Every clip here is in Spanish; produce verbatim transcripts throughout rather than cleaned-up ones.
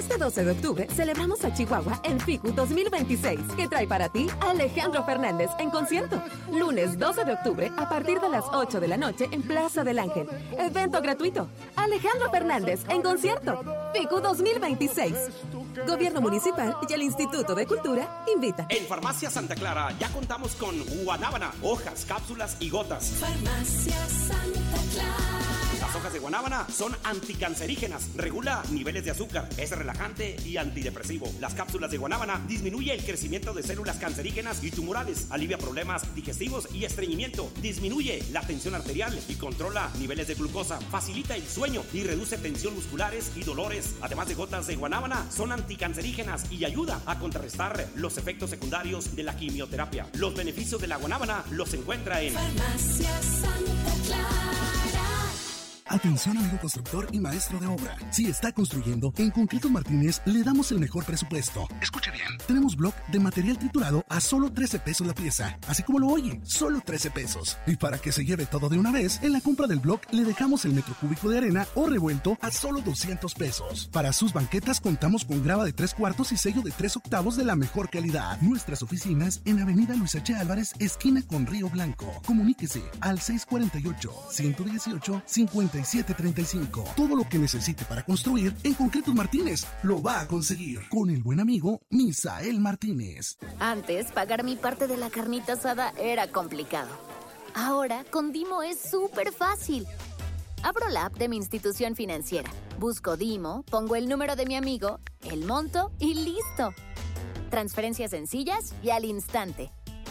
Este doce de octubre celebramos a Chihuahua en FICU dos mil veintiséis, que trae para ti a Alejandro Fernández en concierto. Lunes doce de octubre a partir de las ocho de la noche en Plaza del Ángel. Evento gratuito. Alejandro Fernández en concierto. FICU dos mil veintiséis. Gobierno Municipal y el Instituto de Cultura invitan. En Farmacia Santa Clara ya contamos con guanábana, hojas, cápsulas y gotas. Farmacia Santa Clara. Las hojas de guanábana son anticancerígenas, regula niveles de azúcar, es relajante y antidepresivo. Las cápsulas de guanábana disminuye el crecimiento de células cancerígenas y tumorales, alivia problemas digestivos y estreñimiento, disminuye la tensión arterial y controla niveles de glucosa, facilita el sueño y reduce tensión musculares y dolores. Además de gotas de guanábana, son anticancerígenas y ayuda a contrarrestar los efectos secundarios de la quimioterapia. Los beneficios de la guanábana los encuentra en Farmacia Santa Clara. Atención, amigo constructor y maestro de obra. Si está construyendo, en Concretos Martínez le damos el mejor presupuesto. Escuche bien. Tenemos block de material triturado a solo trece pesos la pieza. Así como lo oye, solo trece pesos. Y para que se lleve todo de una vez, en la compra del block le dejamos el metro cúbico de arena o revuelto a solo doscientos pesos. Para sus banquetas contamos con grava de tres cuartos y sello de tres octavos de la mejor calidad. Nuestras oficinas en Avenida Luis H. Álvarez, esquina con Río Blanco. Comuníquese al seis cuatro ocho, uno uno ocho, cinco siete tres cinco. Todo lo que necesite para construir, en Concretos Martínez lo va a conseguir. Con el buen amigo Misael Martínez. Antes, pagar mi parte de la carnita asada era complicado. Ahora, con Dimo es súper fácil. Abro la app de mi institución financiera, busco Dimo, pongo el número de mi amigo, el monto y listo. Transferencias sencillas y al instante.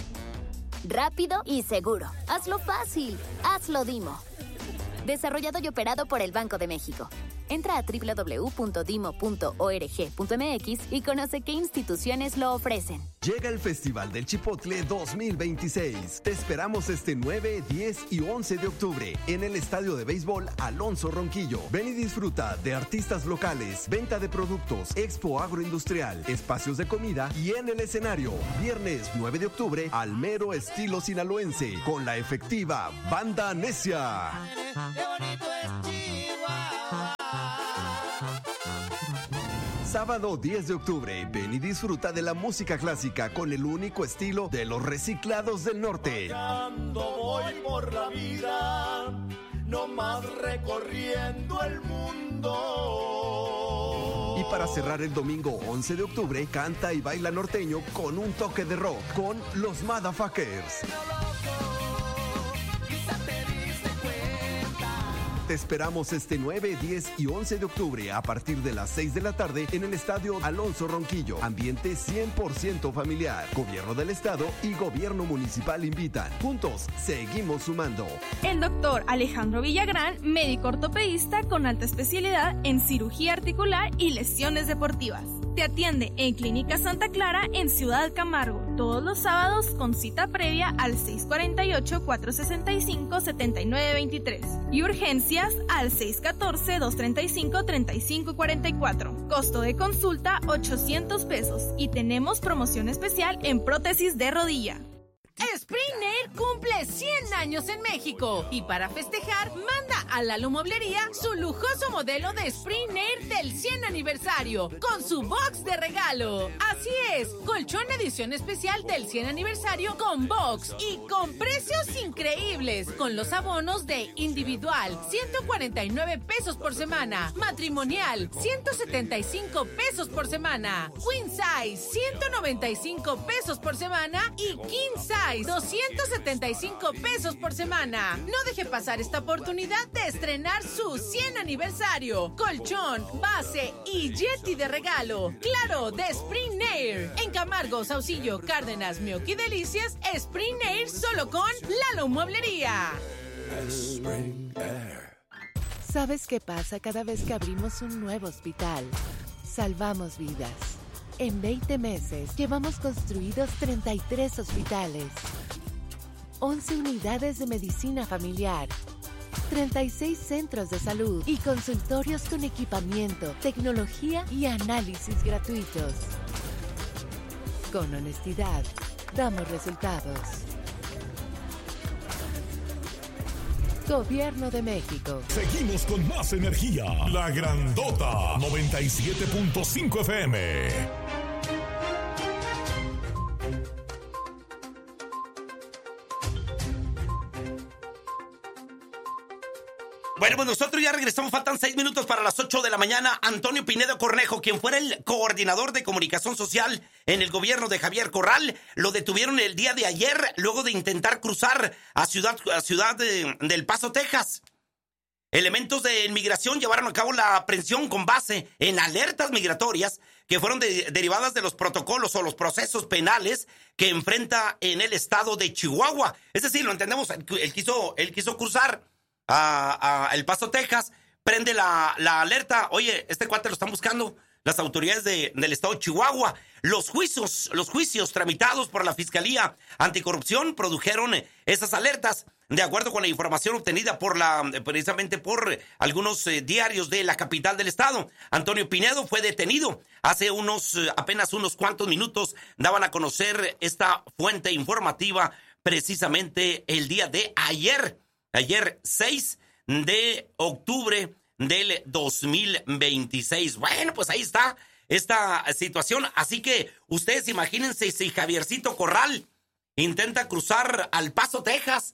Rápido y seguro. Hazlo fácil. Hazlo Dimo. Desarrollado y operado por el Banco de México. Entra a doble u doble u doble u punto dimo punto org punto m x y conoce qué instituciones lo ofrecen. Llega el Festival del Chipotle dos mil veintiséis. Te esperamos este nueve, diez y once de octubre en el Estadio de Béisbol Alonso Ronquillo. Ven y disfruta de artistas locales, venta de productos, expo agroindustrial, espacios de comida y en el escenario. Viernes nueve de octubre, al mero estilo sinaloense, con la efectiva Banda Necia. ¡Qué bonito es Chihuahua! Sábado diez de octubre, ven y disfruta de la música clásica con el único estilo de los Reciclados del Norte. Cuando voy por la vida, no más recorriendo el mundo. Y para cerrar el domingo once de octubre, canta y baila norteño con un toque de rock con los Motherfuckers. Te esperamos este nueve, diez y once de octubre a partir de las seis de la tarde en el Estadio Alonso Ronquillo. Ambiente cien por ciento familiar. Gobierno del Estado y Gobierno Municipal invitan. Juntos, seguimos sumando. El doctor Alejandro Villagrán, médico ortopedista con alta especialidad en cirugía articular y lesiones deportivas. Te atiende en Clínica Santa Clara en Ciudad Camargo, todos los sábados con cita previa al seis cuatro ocho, cuatro seis cinco, siete nueve dos tres y urgencias al seis uno cuatro, dos tres cinco, tres cinco cuatro cuatro. Costo de consulta ochocientos pesos y tenemos promoción especial en prótesis de rodilla. Spring Nail cumple cien años en México y para festejar manda a Lalo Mueblería su lujoso modelo de Spring Nail del cien aniversario con su box de regalo. Así es, colchón edición especial del cien aniversario con box y con precios increíbles con los abonos de individual ciento cuarenta y nueve pesos por semana, matrimonial ciento setenta y cinco pesos por semana, queen size ciento noventa y cinco pesos por semana y king size doscientos setenta y cinco pesos por semana. No deje pasar esta oportunidad de estrenar su cien aniversario. Colchón, base y Yeti de regalo. Claro, de Spring Nair. En Camargo, Saucillo, Cárdenas, Mioqui Delicias, Spring Nair solo con Lalo Mueblería. ¿Sabes qué pasa cada vez que abrimos un nuevo hospital? Salvamos vidas. En veinte meses llevamos construidos treinta y tres hospitales, once unidades de medicina familiar, treinta y seis centros de salud y consultorios con equipamiento, tecnología y análisis gratuitos. Con honestidad, damos resultados. Gobierno de México. Seguimos con más energía. La Grandota noventa y siete punto cinco F M. Bueno, pues nosotros ya regresamos, faltan seis minutos para las ocho de la mañana. Antonio Pinedo Cornejo, quien fuera el coordinador de comunicación social en el gobierno de Javier Corral, lo detuvieron el día de ayer luego de intentar cruzar a Ciudad, a ciudad de, del Paso, Texas. Elementos de inmigración llevaron a cabo la aprehensión con base en alertas migratorias que fueron de, derivadas de los protocolos o los procesos penales que enfrenta en el estado de Chihuahua. Es decir, lo entendemos, él quiso, él quiso cruzar a, a El Paso, Texas, prende la, la alerta. Oye, este cuate lo están buscando las autoridades de, del estado de Chihuahua. Los juicios, los juicios tramitados por la Fiscalía Anticorrupción produjeron esas alertas, de acuerdo con la información obtenida por la, precisamente por algunos eh, diarios de la capital del estado. Antonio Pinedo fue detenido hace unos, eh, apenas unos cuantos minutos. Daban a conocer esta fuente informativa precisamente el día de ayer. Ayer, seis de octubre del dos mil veintiséis. Bueno, pues ahí está esta situación. Así que ustedes imagínense si Javiercito Corral intenta cruzar al Paso, Texas.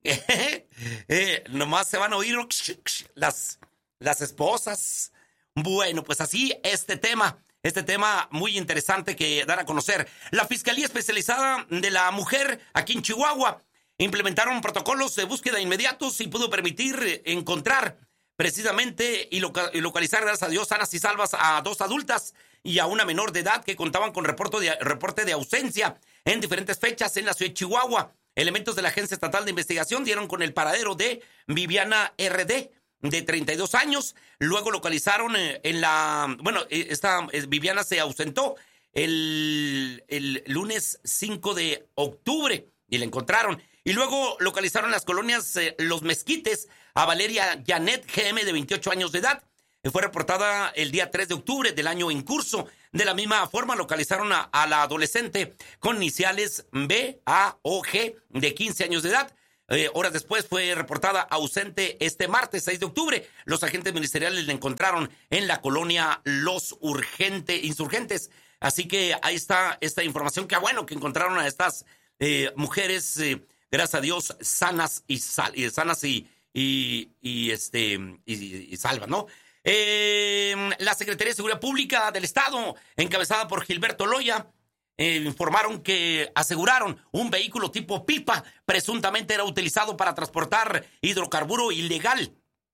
eh, nomás se van a oír las, las esposas. Bueno, pues así este tema. Este tema muy interesante que dar a conocer. La Fiscalía Especializada de la Mujer aquí en Chihuahua implementaron protocolos de búsqueda inmediatos y pudo permitir encontrar precisamente y, loca- y localizar, gracias a Dios, sanas y salvas a dos adultas y a una menor de edad que contaban con reporte de, reporte de ausencia en diferentes fechas en la ciudad de Chihuahua. Elementos de la Agencia Estatal de Investigación dieron con el paradero de Viviana R D, de treinta y dos años. Luego localizaron en la... Bueno, esta Viviana se ausentó el, el lunes cinco de octubre y la encontraron. Y luego localizaron en las colonias eh, Los Mezquites a Valeria Janet G M, de veintiocho años de edad. Fue reportada el día tres de octubre del año en curso. De la misma forma, localizaron a, a la adolescente con iniciales B, A o G, de quince años de edad. Eh, horas después fue reportada ausente este martes seis de octubre. Los agentes ministeriales la encontraron en la colonia Los Urgente, Insurgentes. Así que ahí está esta información. Qué bueno que encontraron a estas eh, mujeres... Eh, gracias a Dios, sanas y, sal, y sanas y, y, y, este, y, y salvas, ¿no? Eh, la Secretaría de Seguridad Pública del Estado, encabezada por Gilberto Loya, eh, informaron que aseguraron un vehículo tipo pipa, presuntamente era utilizado para transportar hidrocarburo ilegal.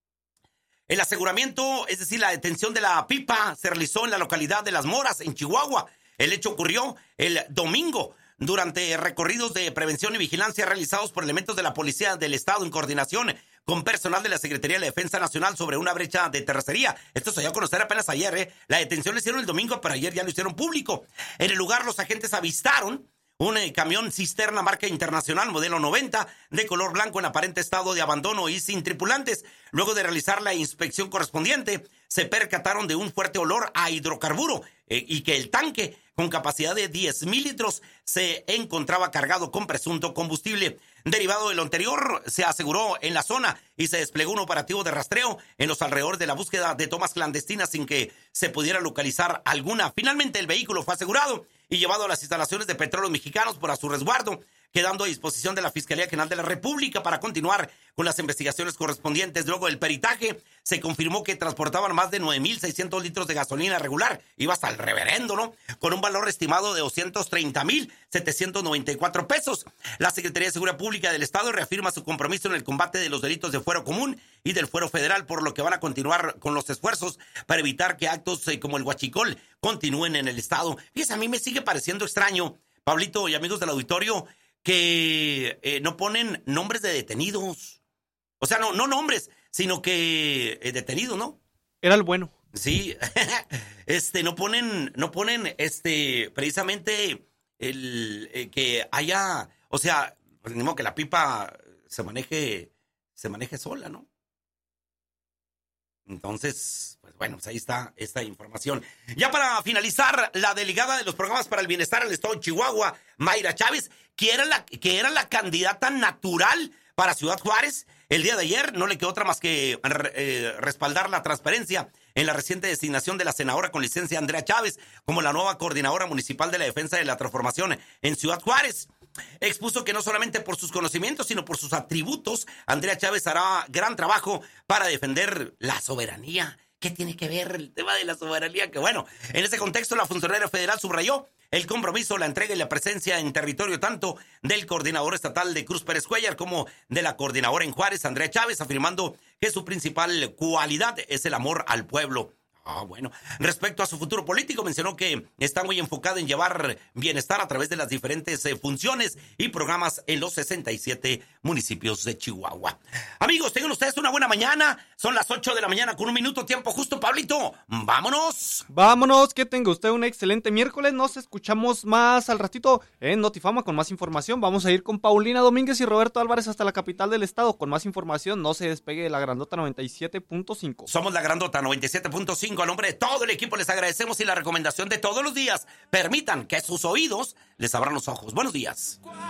El aseguramiento, es decir, la detención de la pipa, se realizó en la localidad de Las Moras, en Chihuahua. El hecho ocurrió el domingo, durante recorridos de prevención y vigilancia realizados por elementos de la Policía del Estado en coordinación con personal de la Secretaría de la Defensa Nacional sobre una brecha de terracería. Esto se dio a conocer apenas ayer, ¿eh? La detención la hicieron el domingo, pero ayer ya lo hicieron público. En el lugar, los agentes avistaron un eh, camión cisterna marca internacional modelo noventa de color blanco en aparente estado de abandono y sin tripulantes. Luego de realizar la inspección correspondiente, se percataron de un fuerte olor a hidrocarburo eh, y que el tanque, con capacidad de diez mil litros, se encontraba cargado con presunto combustible. Derivado de lo anterior, se aseguró en la zona y se desplegó un operativo de rastreo en los alrededores de la búsqueda de tomas clandestinas sin que se pudiera localizar alguna. Finalmente, el vehículo fue asegurado y llevado a las instalaciones de Petróleos Mexicanos para su resguardo, quedando a disposición de la Fiscalía General de la República para continuar con las investigaciones correspondientes. Luego del peritaje, se confirmó que transportaban más de nueve mil seiscientos litros de gasolina regular. Iba hasta el reverendo, ¿no? Con un valor estimado de doscientos treinta mil setecientos noventa y cuatro pesos. La Secretaría de Seguridad Pública del Estado reafirma su compromiso en el combate de los delitos de fuero común y del fuero federal, por lo que van a continuar con los esfuerzos para evitar que actos eh, como el huachicol continúen en el Estado. Fíjese, a mí me sigue pareciendo extraño, Pablito y amigos del auditorio, que eh, no ponen nombres de detenidos. O sea, no, no nombres, sino que eh, detenidos, ¿no? Era el bueno. Sí, este, no ponen, no ponen, este, precisamente el eh, que haya, o sea, pues, ni modo que la pipa se maneje, se maneje sola, ¿no? Entonces, pues bueno, pues ahí está esta información. Ya para finalizar, la delegada de los programas para el bienestar del estado de Chihuahua, Mayra Chávez, que era la, que era la candidata natural para Ciudad Juárez, El día de ayer no le quedó otra más que eh, respaldar la transparencia en la reciente designación de la senadora con licencia Andrea Chávez como la nueva coordinadora municipal de la defensa de la transformación en Ciudad Juárez. Expuso que no solamente por sus conocimientos, sino por sus atributos, Andrea Chávez hará gran trabajo para defender la soberanía. ¿Qué tiene que ver el tema de la soberanía? Que bueno, en ese contexto la funcionaria federal subrayó el compromiso, la entrega y la presencia en territorio tanto del coordinador estatal de Cruz Pérez Cuellar como de la coordinadora en Juárez, Andrea Chávez, afirmando que su principal cualidad es el amor al pueblo. Ah, bueno. Respecto a su futuro político, mencionó que está muy enfocado en llevar bienestar a través de las diferentes eh, funciones y programas en los sesenta y siete municipios de Chihuahua. Amigos, tengan ustedes una buena mañana. Son las ocho de la mañana con un minuto, tiempo justo, Pablito. ¡Vámonos! Vámonos, que tenga usted un excelente miércoles. Nos escuchamos más al ratito en Notifama con más información. Vamos a ir con Paulina Domínguez y Roberto Álvarez hasta la capital del estado con más información. No se despegue de la Grandota noventa y siete punto cinco. Somos la Grandota noventa y siete punto cinco. A nombre de todo el equipo les agradecemos y la recomendación de todos los días. Permitan que sus oídos les abran los ojos. Buenos días.